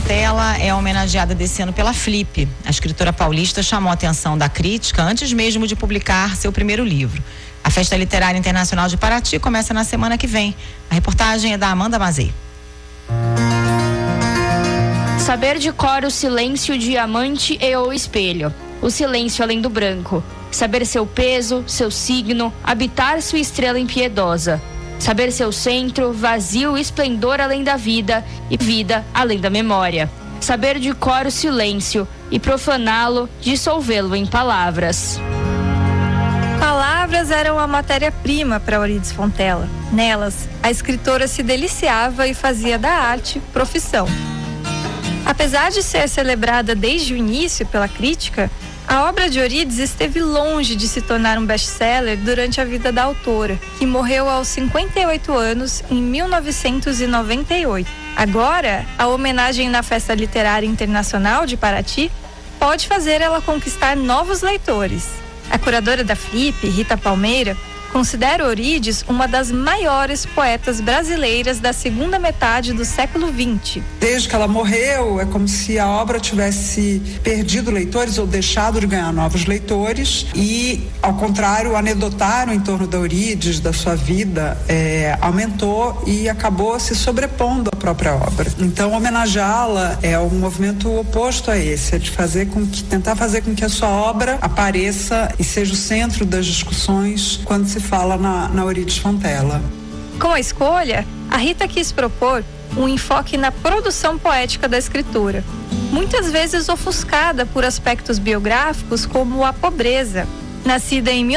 Fontela é homenageada desse ano pela Flip. A escritora paulista chamou a atenção da crítica antes mesmo de publicar seu primeiro livro. A Festa Literária Internacional de Paraty começa na semana que vem. A reportagem é da Amanda Mazei. Saber de cor o silêncio, o diamante e o espelho. O silêncio além do branco. Saber seu peso, seu signo, habitar sua estrela impiedosa. Saber seu centro, vazio e esplendor além da vida e vida além da memória. Saber de cor o silêncio e profaná-lo, dissolvê-lo em palavras. Palavras eram a matéria-prima para Eurídice Fontela. Nelas, a escritora se deliciava e fazia da arte profissão. Apesar de ser celebrada desde o início pela crítica, a obra de Eurídice esteve longe de se tornar um best-seller durante a vida da autora, que morreu aos 58 anos em 1998. Agora, a homenagem na Festa Literária Internacional de Paraty pode fazer ela conquistar novos leitores. A curadora da Flip, Rita Palmeira, considera Eurídice uma das maiores poetas brasileiras da segunda metade do século XX. Desde que ela morreu, é como se a obra tivesse perdido leitores ou deixado de ganhar novos leitores e, ao contrário, o anedotário em torno da Eurídice, da sua vida, aumentou e acabou se sobrepondo à própria obra. Então, homenageá-la é um movimento oposto a esse, é de tentar fazer com que a sua obra apareça e seja o centro das discussões quando se fala na Eurídice Fontela. Com a escolha, a Rita quis propor um enfoque na produção poética da escritora, muitas vezes ofuscada por aspectos biográficos como a pobreza. Nascida em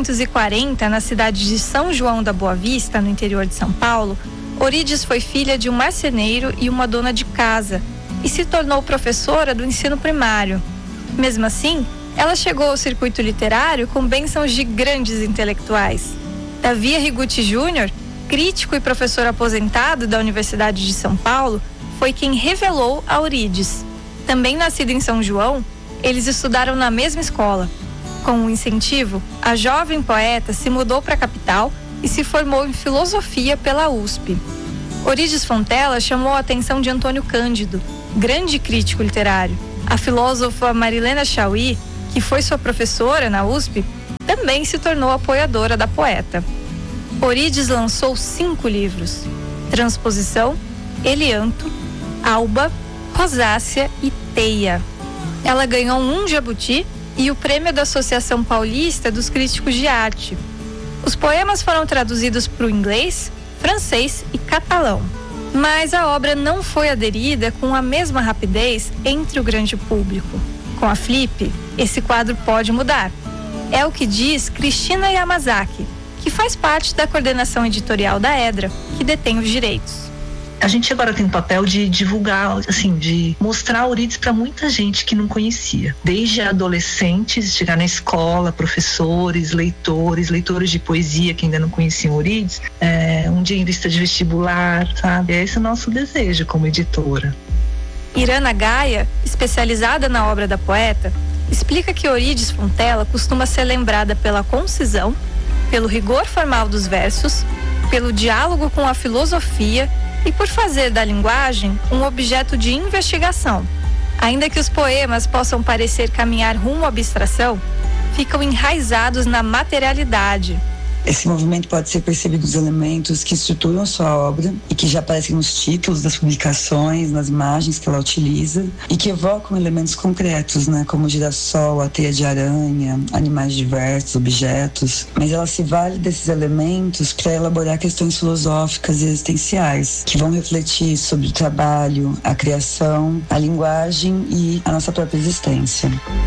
1940 na cidade de São João da Boa Vista, no interior de São Paulo, Eurídice foi filha de um marceneiro e uma dona de casa e se tornou professora do ensino primário. Mesmo assim, ela chegou ao circuito literário com bênçãos de grandes intelectuais. Davi Arrigucci Jr., crítico e professor aposentado da Universidade de São Paulo, foi quem revelou a Eurídice. Também nascido em São João, eles estudaram na mesma escola. Com o incentivo, a jovem poeta se mudou para a capital e se formou em filosofia pela USP. Eurídice Fontela chamou a atenção de Antônio Cândido, grande crítico literário. A filósofa Marilena Chauí, que foi sua professora na USP, também se tornou apoiadora da poeta. Eurídice lançou 5 livros: Transposição, Elianto, Alba, Rosácea e Teia. Ela ganhou um Jabuti e o prêmio da Associação Paulista dos Críticos de Arte. Os poemas foram traduzidos para o inglês, francês e catalão. Mas a obra não foi aderida com a mesma rapidez entre o grande público. Com a Flip, esse quadro pode mudar. É o que diz Cristina Yamazaki, que faz parte da coordenação editorial da Edra, que detém os direitos. A gente agora tem o papel de divulgar, assim, de mostrar a Eurídice para muita gente que não conhecia. Desde adolescentes, chegar na escola, professores, leitores de poesia que ainda não conheciam Eurídice, um dia em vista de vestibular, sabe? Esse é o nosso desejo como editora. Irana Gaia, especializada na obra da poeta, explica que Eurídice Fontela costuma ser lembrada pela concisão, pelo rigor formal dos versos, pelo diálogo com a filosofia e por fazer da linguagem um objeto de investigação. Ainda que os poemas possam parecer caminhar rumo à abstração, ficam enraizados na materialidade. Esse movimento pode ser percebido nos elementos que estruturam a sua obra e que já aparecem nos títulos das publicações, nas imagens que ela utiliza e que evocam elementos concretos, né, como o girassol, a teia de aranha, animais diversos, objetos. Mas ela se vale desses elementos para elaborar questões filosóficas e existenciais que vão refletir sobre o trabalho, a criação, a linguagem e a nossa própria existência.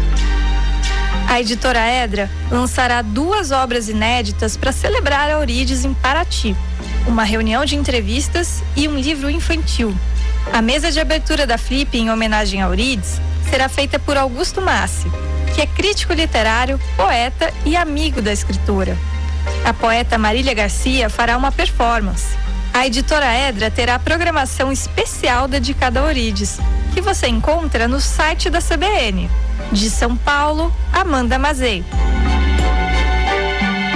A editora Edra lançará 2 obras inéditas para celebrar a Eurídice em Paraty, uma reunião de entrevistas e um livro infantil. A mesa de abertura da Flip em homenagem a Eurídice será feita por Augusto Massi, que é crítico literário, poeta e amigo da escritora. A poeta Marília Garcia fará uma performance. A editora Edra terá programação especial dedicada a Eurídice, que você encontra no site da CBN. De São Paulo, Amanda Mazei.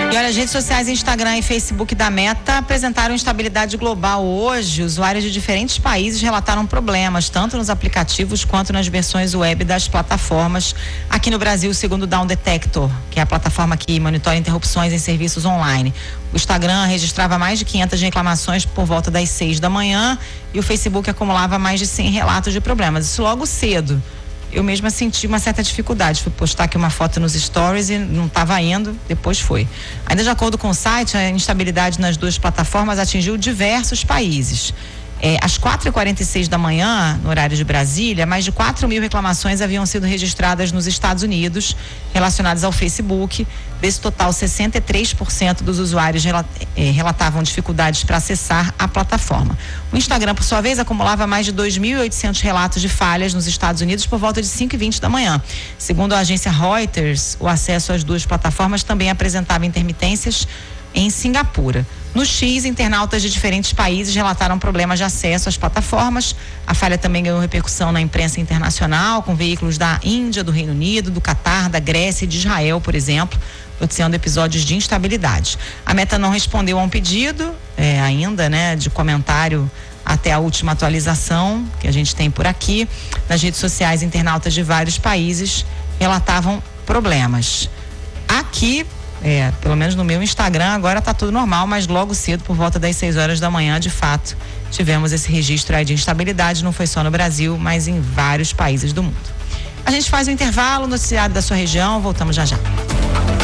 E olha, as redes sociais, Instagram e Facebook da Meta apresentaram instabilidade global hoje. Usuários de diferentes países relataram problemas, tanto nos aplicativos quanto nas versões web das plataformas. Aqui no Brasil, segundo o Down Detector, que é a plataforma que monitora interrupções em serviços online, o Instagram registrava mais de 500 reclamações por volta das 6 da manhã e o Facebook acumulava mais de 100 relatos de problemas. Isso logo cedo. Eu mesma senti uma certa dificuldade. Fui postar aqui uma foto nos stories e não estava indo, depois foi. Ainda de acordo com o site, a instabilidade nas duas plataformas atingiu diversos países. Às 4h46 da manhã, no horário de Brasília, mais de 4.000 reclamações haviam sido registradas nos Estados Unidos relacionadas ao Facebook. Desse total, 63% dos usuários relatavam dificuldades para acessar a plataforma. O Instagram, por sua vez, acumulava mais de 2.800 relatos de falhas nos Estados Unidos por volta de 5h20 da manhã. Segundo a agência Reuters, o acesso às duas plataformas também apresentava intermitências em Singapura. No X, internautas de diferentes países relataram problemas de acesso às plataformas. A falha também ganhou repercussão na imprensa internacional, com veículos da Índia, do Reino Unido, do Catar, da Grécia e de Israel, por exemplo, noticiando episódios de instabilidade. A Meta não respondeu a um pedido ainda, de comentário até a última atualização que a gente tem por aqui. Nas redes sociais, internautas de vários países relatavam problemas. Aqui, pelo menos no meu Instagram, agora tá tudo normal, mas logo cedo, por volta das 6 horas da manhã, de fato, tivemos esse registro aí de instabilidade. Não foi só no Brasil, mas em vários países do mundo. A gente faz um intervalo, noticiário da sua região, voltamos já já.